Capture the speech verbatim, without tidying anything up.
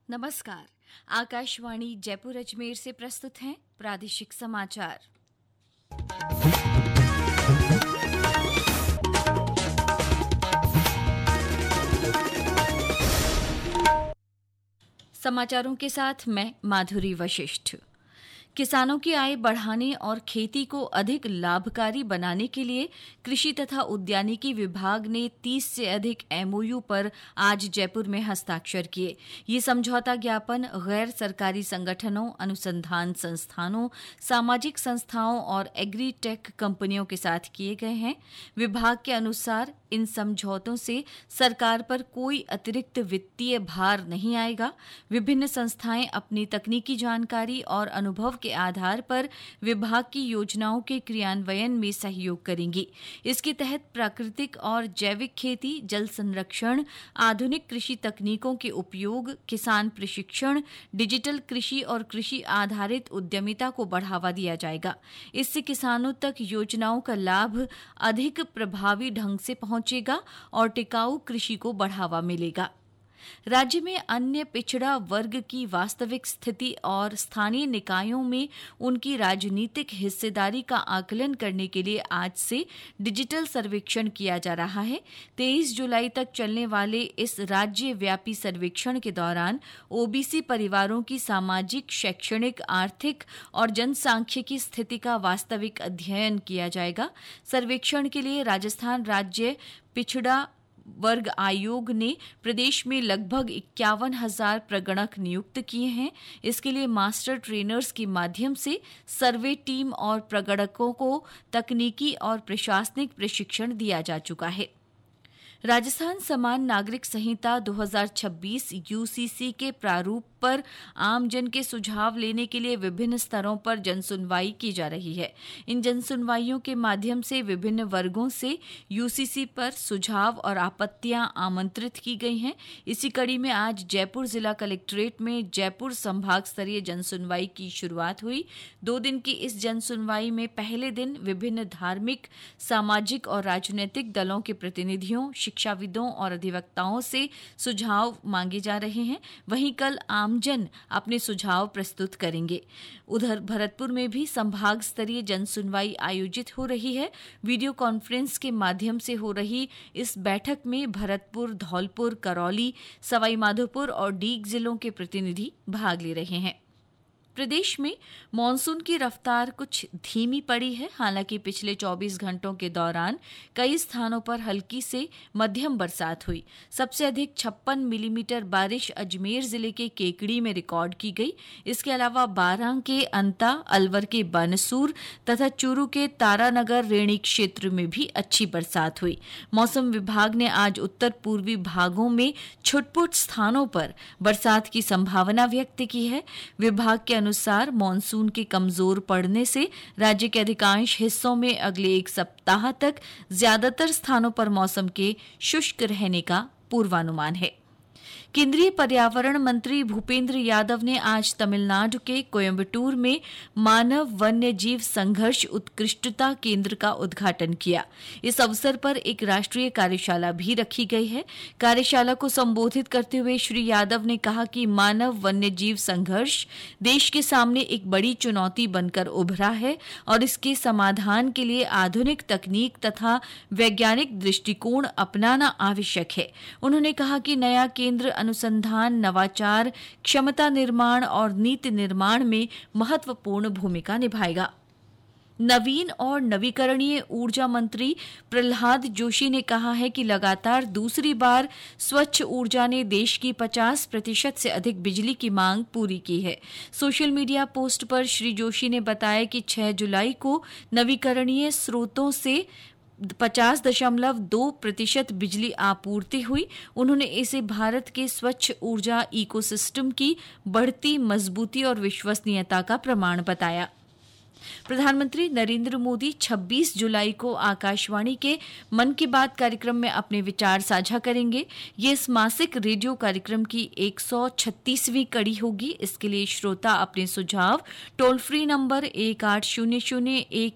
नमस्कार। आकाशवाणी जयपुर अजमेर से प्रस्तुत हैं प्रादेशिक समाचार। समाचारों के साथ मैं माधुरी वशिष्ठ। किसानों की आय बढ़ाने और खेती को अधिक लाभकारी बनाने के लिए कृषि तथा उद्यानिकी विभाग ने तीस से अधिक एमओयू पर आज जयपुर में हस्ताक्षर किए। ये समझौता ज्ञापन गैर सरकारी संगठनों, अनुसंधान संस्थानों, सामाजिक संस्थाओं और एग्रीटेक कंपनियों के साथ किए गए हैं। विभाग के अनुसार इन समझौतों से सरकार पर कोई अतिरिक्त वित्तीय भार नहीं आएगा। विभिन्न संस्थाएं अपनी तकनीकी जानकारी और अनुभव के आधार पर विभाग की योजनाओं के क्रियान्वयन में सहयोग करेंगी। इसके तहत प्राकृतिक और जैविक खेती, जल संरक्षण, आधुनिक कृषि तकनीकों के उपयोग, किसान प्रशिक्षण, डिजिटल कृषि और कृषि आधारित उद्यमिता को बढ़ावा दिया जाएगा। इससे किसानों तक योजनाओं का लाभ अधिक प्रभावी ढंग से पहुंचेगा और टिकाऊ कृषि को बढ़ावा मिलेगा। राज्य में अन्य पिछड़ा वर्ग की वास्तविक स्थिति और स्थानीय निकायों में उनकी राजनीतिक हिस्सेदारी का आकलन करने के लिए आज से डिजिटल सर्वेक्षण किया जा रहा है। तेईस जुलाई तक चलने वाले इस राज्य व्यापी सर्वेक्षण के दौरान ओबीसी परिवारों की सामाजिक, शैक्षणिक, आर्थिक और जनसांख्यिकी स्थिति का वास्तविक अध्ययन किया जाएगा। सर्वेक्षण के लिए राजस्थान राज्य पिछड़ा वर्ग आयोग ने प्रदेश में लगभग इक्यावन हजार प्रगणक नियुक्त किए हैं। इसके लिए मास्टर ट्रेनर्स के माध्यम से सर्वे टीम और प्रगणकों को तकनीकी और प्रशासनिक प्रशिक्षण दिया जा चुका है। राजस्थान समान नागरिक संहिता दो हज़ार छब्बीस यूसीसी के प्रारूप पर आमजन के सुझाव लेने के लिए विभिन्न स्तरों पर जनसुनवाई की जा रही है। इन जनसुनवाइयों के माध्यम से विभिन्न वर्गों से यूसीसी पर सुझाव और आपत्तियां आमंत्रित की गई हैं। इसी कड़ी में आज जयपुर जिला कलेक्ट्रेट में जयपुर संभाग स्तरीय जनसुनवाई की शुरुआत हुई। दो दिन की इस जनसुनवाई में पहले दिन विभिन्न धार्मिक, सामाजिक और राजनीतिक दलों के प्रतिनिधियों, शिक्षाविदों और अधिवक्ताओं से सुझाव मांगे जा रहे हैं। वहीं कल आमजन अपने सुझाव प्रस्तुत करेंगे। उधर भरतपुर में भी संभाग स्तरीय जनसुनवाई आयोजित हो रही है। वीडियो कॉन्फ्रेंस के माध्यम से हो रही इस बैठक में भरतपुर, धौलपुर, करौली, सवाई माधोपुर और डीग जिलों के प्रतिनिधि भाग ले रहे हैं। प्रदेश में मॉनसून की रफ्तार कुछ धीमी पड़ी है। हालांकि पिछले चौबीस घंटों के दौरान कई स्थानों पर हल्की से मध्यम बरसात हुई। सबसे अधिक छप्पन मिलीमीटर बारिश अजमेर जिले के केकड़ी में रिकॉर्ड की गई। इसके अलावा बारां के अंता, अलवर के बानसूर तथा चूरू के तारानगर रेणी क्षेत्र में भी अच्छी बरसात हुई। मौसम विभाग ने आज उत्तर पूर्वी भागों में छुटपुट स्थानों पर बरसात की संभावना व्यक्त की है। विभाग के अनुसार मॉनसून के कमजोर पड़ने से राज्य के अधिकांश हिस्सों में अगले एक सप्ताह तक ज्यादातर स्थानों पर मौसम के शुष्क रहने का पूर्वानुमान है। केंद्रीय पर्यावरण मंत्री भूपेंद्र यादव ने आज तमिलनाडु के कोयम्बटूर में मानव वन्य जीव संघर्ष उत्कृष्टता केंद्र का उद्घाटन किया। इस अवसर पर एक राष्ट्रीय कार्यशाला भी रखी गई है। कार्यशाला को संबोधित करते हुए श्री यादव ने कहा कि मानव वन्य जीव संघर्ष देश के सामने एक बड़ी चुनौती बनकर उभरा है और इसके समाधान के लिए आधुनिक तकनीक तथा वैज्ञानिक दृष्टिकोण अपनाना आवश्यक है। उन्होंने कहा कि नया केंद्र अनुसंधान, नवाचार, क्षमता निर्माण और नीति निर्माण में महत्वपूर्ण भूमिका निभाएगा। नवीन और नवीकरणीय ऊर्जा मंत्री प्रहलाद जोशी ने कहा है कि लगातार दूसरी बार स्वच्छ ऊर्जा ने देश की पचास प्रतिशत से अधिक बिजली की मांग पूरी की है। सोशल मीडिया पोस्ट पर श्री जोशी ने बताया कि छह जुलाई को नवीकरणीय स्रोतों से पचास दशमलव दो प्रतिशत बिजली आपूर्ति हुई। उन्होंने इसे भारत के स्वच्छ ऊर्जा इकोसिस्टम की बढ़ती मजबूती और विश्वसनीयता का प्रमाण बताया। प्रधानमंत्री नरेंद्र मोदी छब्बीस जुलाई को आकाशवाणी के मन की बात कार्यक्रम में अपने विचार साझा करेंगे। ये इस मासिक रेडियो कार्यक्रम की एक सौ छत्तीसवीं कड़ी होगी। इसके लिए श्रोता अपने सुझाव टोल फ्री नंबर एक आठ शून्य शून्य एक